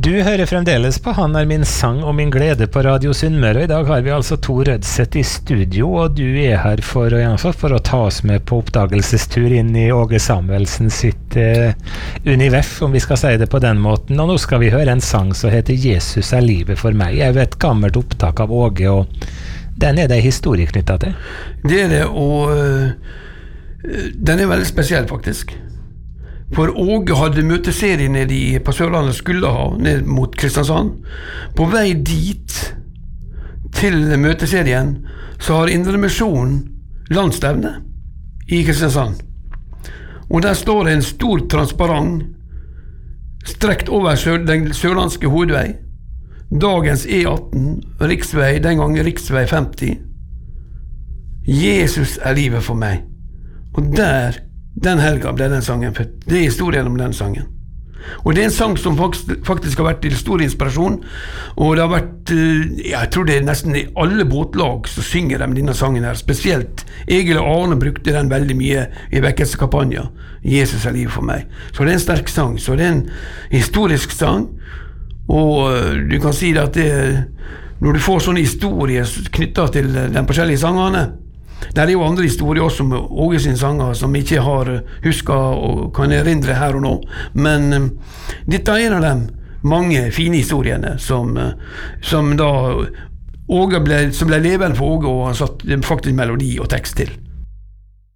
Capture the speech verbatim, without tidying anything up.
Du hører fremdeles på Han er min sang og min glede på Radio Sunnmøre. I dag har vi altså to Rødseth i studio, og du er her for å, for å ta oss med på oppdagelsestur inn i Åge Samuelsen sitt eh, univers, om vi skal si det på den måten. Og nå skal vi høre en sang som heter Jesus er livet for meg. Jeg vet et gammelt opptak av Åge, og den er det historie knyttet til. Det er det, og øh, den er veldig spesiell faktisk. For Åge hadde møteserie nede i, på Sørlandet skulle ha, ned mot Kristiansand. På vei dit, til møteserien, så har Indremisjonen landstevne i Kristiansand. Og der står en stor transparent, strekt over sør, den sørlandske hovedvei, dagens E atten, riksvei, den gangen riksvei femti. Jesus er livet for meg. Og der den helga ble den sangen født. Det er historien om den sangen. Og det er en sang som faktisk, faktisk har vært til stor inspirasjon, og det har vært, jeg tror det er nesten i alle båtlag som synger de denne sangen her, spesielt Egil og Arne brukte den veldig mye i vekkelseskampanjen, Jesus er livet for meg. Så det er en sterk sang, så det er en historisk sang, og du kan si at det, når du får sånne historier knyttet til de forskjellige sangene, det er jo andre historier også med Åge sin sanger som jeg ikke har husket og kan erindre her og nå, men um, dette er en av dem mange fine historiene som, uh, som da Åge ble, som ble levende for Åge, og han satt faktisk melodi og tekst til.